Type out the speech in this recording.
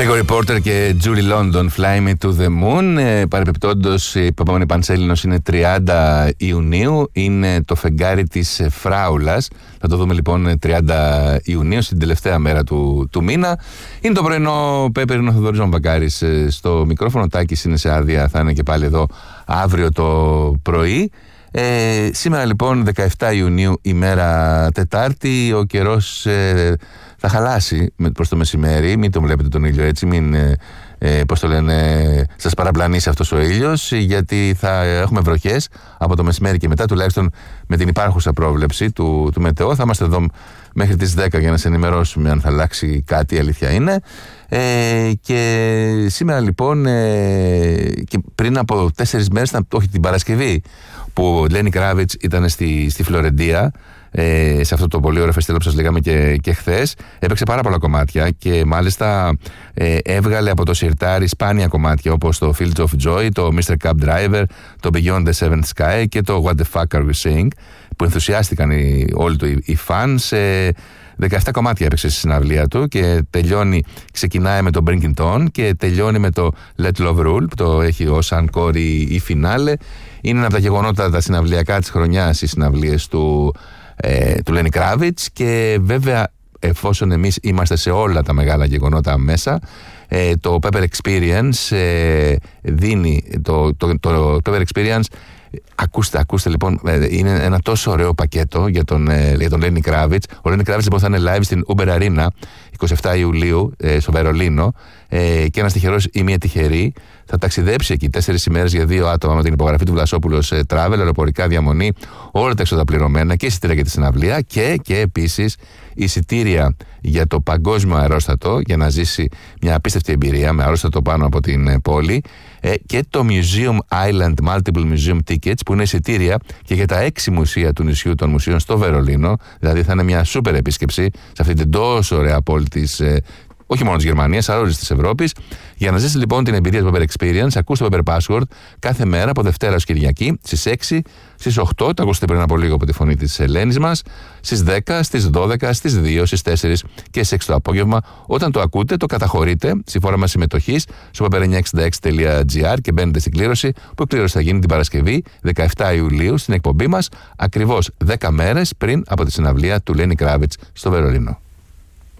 Gregory Porter και Julie London, Fly Me to the Moon. Παρεπιπτόντως, η επόμενη Πανσέλινος είναι 30 Ιουνίου. Είναι το φεγγάρι της Φράουλας. Θα το δούμε λοιπόν 30 Ιουνίου, στην τελευταία μέρα του μήνα. Είναι το πρωινό Πέπερ, είναι ο Θοδωρής Βακάρης στο μικρόφωνο. Τάκης είναι σε άδεια, θα είναι και πάλι εδώ αύριο το πρωί. Σήμερα λοιπόν 17 Ιουνίου, ημέρα Τετάρτη. Ο καιρός θα χαλάσει προς το μεσημέρι. Μην τον βλέπετε τον ήλιο έτσι, μην πώς το λένε, σας παραπλανήσει αυτός ο ήλιος, γιατί θα έχουμε βροχές από το μεσημέρι και μετά, τουλάχιστον με την υπάρχουσα πρόβλεψη του Μετεό. Θα είμαστε εδώ μέχρι τις 10 για να σε ενημερώσουμε αν θα αλλάξει κάτι, η αλήθεια είναι. Και σήμερα λοιπόν, και πριν από 4 μέρες, όχι την Παρασκευή, που ο Lenny Kravitz ήταν στη Φλωρεντία, σε αυτό το πολύ ωραίο φεστιβάλ που σας λέγαμε και χθες. Έπαιξε πάρα πολλά κομμάτια και μάλιστα έβγαλε από το σιρτάρι σπάνια κομμάτια, όπως το Fields of Joy, το Mr. Cab Driver, το Beyond the Seventh Sky και το What the Fuck Are We Saying, που ενθουσιάστηκαν όλοι οι fans. 17 κομμάτια έπαιξε στη συναυλία του και ξεκινάει με το Bring It On και τελειώνει με το Let Love Rule, που το έχει ως encore ή φινάλε. Είναι ένα από τα γεγονότα τα συναυλιακά της χρονιάς, οι συναυλίες του Lenny Kravitz, και βέβαια, εφόσον εμείς είμαστε σε όλα τα μεγάλα γεγονότα μέσα, το Pepper Experience δίνει το Pepper Experience. Ακούστε λοιπόν, είναι ένα τόσο ωραίο πακέτο για τον Lenny Kravitz. Ο Lenny Kravitz λοιπόν θα είναι live στην Uber Arena 27 Ιουλίου στο Βερολίνο, και ένας τυχερός ή μία τυχερή θα ταξιδέψει εκεί 4 ημέρες για 2 άτομα με την υπογραφή του Βλασόπουλος Travel, αεροπορικά, διαμονή, όλα τα έξοδα πληρωμένα, και εισιτήρια για τη συναυλία και επίσης εισιτήρια για το παγκόσμιο αερόστατο, για να ζήσει μια απίστευτη εμπειρία με αερόστατο πάνω από την πόλη, και το Museum Island Multiple Museum Tickets, που είναι εισιτήρια και για τα 6 μουσεία του νησιού των μουσείων στο Βερολίνο. Δηλαδή θα είναι μια σούπερ επίσκεψη σε αυτή την τόσο ωραία πόλη της, όχι μόνο της Γερμανίας, αλλά όλης της Ευρώπης. Για να ζήσει λοιπόν την εμπειρία του Pepper Experience, ακούστε το Pepper Password κάθε μέρα από Δευτέρα ως Κυριακή στις 6, στις 8, το ακούσατε πριν από λίγο από τη φωνή της Ελένης μας, στις 10, στις 12, στις 2, στις 4 και στις 6 το απόγευμα. Όταν το ακούτε, το καταχωρείτε στη φόρμα συμμετοχής στο pepper966.gr και μπαίνετε στην κλήρωση, που η κλήρωση θα γίνει την Παρασκευή 17 Ιουλίου στην εκπομπή μας, ακριβώς 10 μέρες πριν από τη συναυλία του Lenny Kravitz στο Βερολίνο.